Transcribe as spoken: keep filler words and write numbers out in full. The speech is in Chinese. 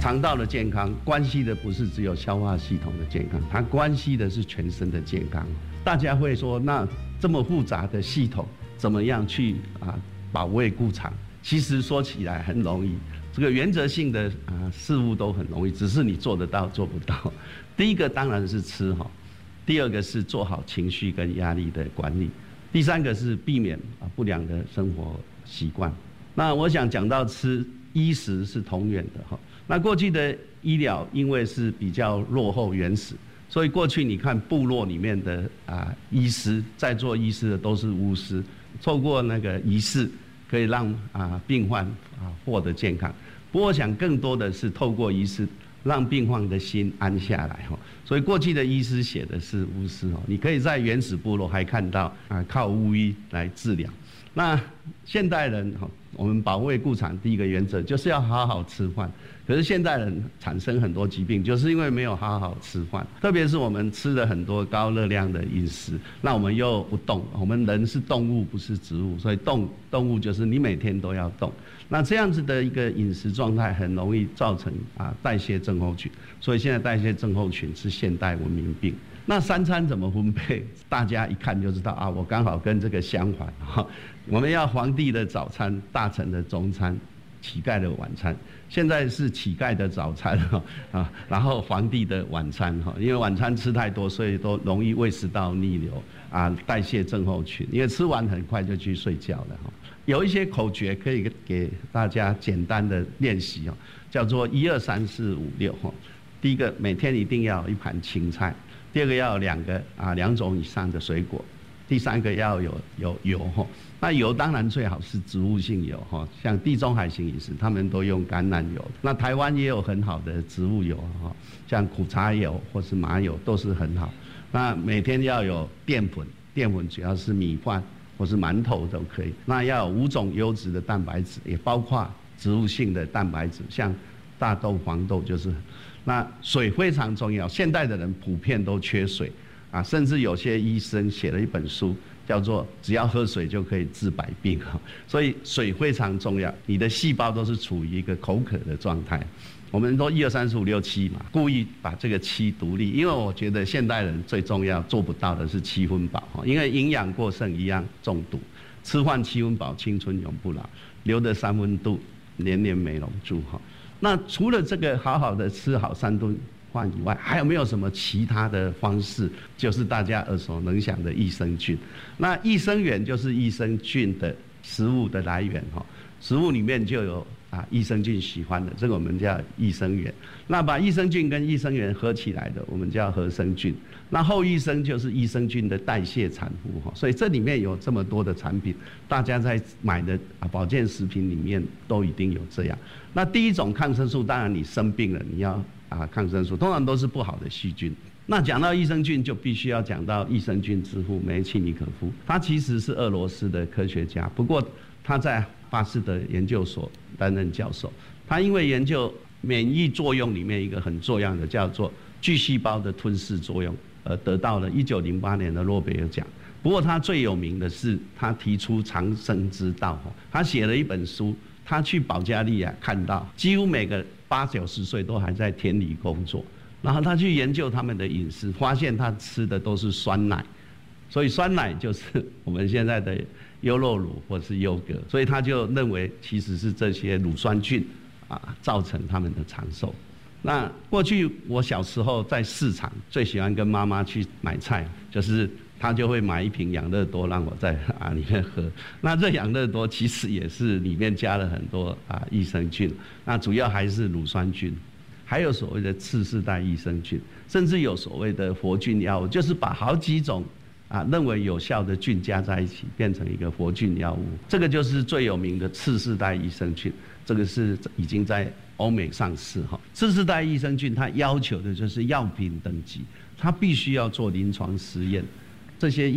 肠道的健康关系的不是只有消化系统的健康，它关系的是全身的健康。大家会说，那这么复杂的系统，怎么样去啊保卫顾肠？其实说起来很容易，这个原则性的啊事物都很容易，只是你做得到做不到。第一个当然是吃哈，第二个是做好情绪跟压力的管理，第三个是避免啊不良的生活习惯。那我想讲到吃，衣食是同源的哈。那过去的医疗因为是比较落后原始，所以过去你看部落里面的啊医师，在做医师的都是巫师，透过那个仪式可以让啊病患啊获得健康。不过我想更多的是透过仪式让病患的心安下来哈。所以过去的医师写的是巫师哦，你可以在原始部落还看到啊靠巫医来治疗。那现代人哈，我们保卫顾肠第一个原则就是要好好吃饭。可是现代人产生很多疾病，就是因为没有好好吃饭，特别是我们吃了很多高热量的饮食，那我们又不动。我们人是动物，不是植物，所以动动物就是你每天都要动。那这样子的一个饮食状态，很容易造成啊代谢症候群。所以现在代谢症候群是现代文明病。那三餐怎么分配？大家一看就知道啊，我刚好跟这个相反哈。我们要皇帝的早餐，大臣的中餐，乞丐的晚餐。现在是乞丐的早餐哈啊，然后皇帝的晚餐哈，因为晚餐吃太多，所以都容易胃食道逆流啊，代谢症候群。因为吃完很快就去睡觉了哈。有一些口诀可以给大家简单的练习哦，叫做一二三四五六哈。第一个，每天一定要有一盘青菜。第二个要有两个啊两种以上的水果，第三个要有有油哈。那油当然最好是植物性油哈，像地中海型饮食他们都用橄榄油，那台湾也有很好的植物油哈，像苦茶油或是麻油都是很好。那每天要有淀粉，淀粉主要是米饭或是馒头都可以。那要有五种优质的蛋白质，也包括植物性的蛋白质，像大豆、黄豆就是。那水非常重要，现代的人普遍都缺水啊，甚至有些医生写了一本书，叫做只要喝水就可以治百病哈。所以水非常重要，你的细胞都是处于一个口渴的状态。我们都一二三四五六七嘛，故意把这个七独立，因为我觉得现代人最重要做不到的是七分饱哈，因为营养过剩一样中毒。吃饭七分饱，青春永不老；留得三分肚，年年美容住哈。那除了这个好好的吃好三顿饭以外，还有没有什么其他的方式？就是大家耳熟能详的益生菌。那益生元就是益生菌的食物的来源哈，食物里面就有啊益生菌喜欢的，这个我们叫益生元。那把益生菌跟益生元合起来的，我们叫合生菌。那后益生就是益生菌的代谢产物哈，所以这里面有这么多的产品，大家在买的啊保健食品里面都一定有这样。那第一种抗生素，当然你生病了，你要啊抗生素，通常都是不好的细菌。那讲到益生菌，就必须要讲到益生菌之父梅契尼可夫，他其实是俄罗斯的科学家，不过他在巴斯德研究所担任教授。他因为研究免疫作用里面一个很重要的叫做巨细胞的吞噬作用，而得到了一九零八年的诺贝尔奖。不过他最有名的是他提出长生之道，他写了一本书。他去保加利亚看到，几乎每个八九十岁都还在田里工作，然后他去研究他们的饮食，发现他吃的都是酸奶，所以酸奶就是我们现在的优酪乳或是优格，所以他就认为其实是这些乳酸菌啊造成他们的长寿。那过去我小时候在市场最喜欢跟妈妈去买菜，就是他就会买一瓶养乐多让我在啊里面喝。那这养乐多其实也是里面加了很多啊益生菌，那主要还是乳酸菌，还有所谓的次世代益生菌，甚至有所谓的活菌药物，就是把好几种啊认为有效的菌加在一起，变成一个活菌药物。这个就是最有名的次世代益生菌，这个是已经在欧美上市哈。次世代益生菌它要求的就是药品等级，它必须要做临床实验，这些